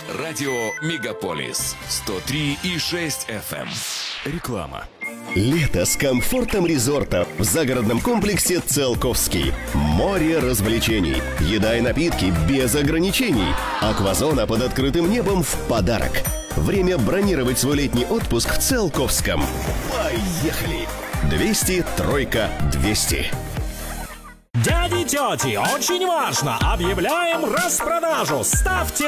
Радио «Мегаполис» 103,6 FM. Реклама. Лето с комфортом резорта в загородном комплексе «Циолковский». Море развлечений, еда и напитки без ограничений. Аквазона под открытым небом в подарок. Время бронировать свой летний отпуск в Циолковском. Поехали! 200 тройка 200. Дяди и тети, очень важно! Объявляем распродажу! Ставьте